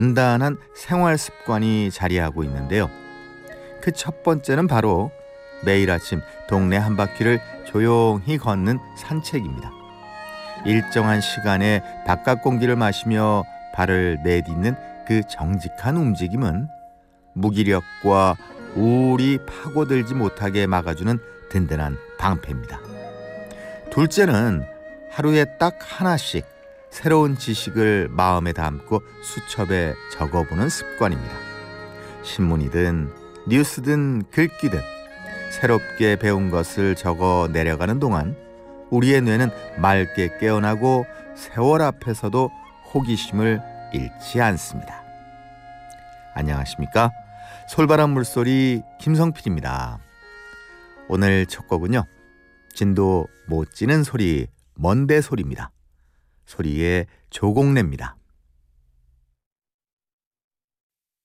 단단한 생활 습관이 자리하고 있는데요. 그 첫 번째는 바로 매일 아침 동네 한 바퀴를 조용히 걷는 산책입니다. 일정한 시간에 바깥 공기를 마시며 발을 내딛는 그 정직한 움직임은 무기력과 우울이 파고들지 못하게 막아주는 든든한 방패입니다. 둘째는 하루에 딱 하나씩 새로운 지식을 마음에 담고 수첩에 적어보는 습관입니다. 신문이든 뉴스든 글귀든 새롭게 배운 것을 적어 내려가는 동안 우리의 뇌는 맑게 깨어나고 세월 앞에서도 호기심을 잃지 않습니다. 안녕하십니까? 솔바람 물소리 김성필입니다. 오늘 첫 곡은요, 진도 못 지는 소리 먼데 소리입니다. 소리의 조공래입니다.